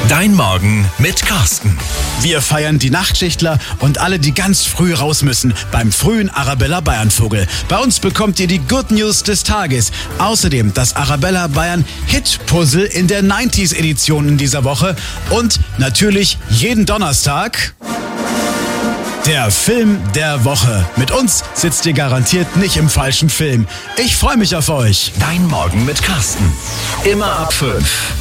Dein Morgen mit Carsten. Wir feiern die Nachtschichtler und alle, die ganz früh raus müssen, beim frühen Arabella Bayern-Vogel. Bei uns bekommt ihr die Good News des Tages. Außerdem das Arabella Bayern Hit-Puzzle in der 90s-Edition in dieser Woche. Und natürlich jeden Donnerstag der Film der Woche. Mit uns sitzt ihr garantiert nicht im falschen Film. Ich freue mich auf euch. Dein Morgen mit Carsten. Immer ab 5.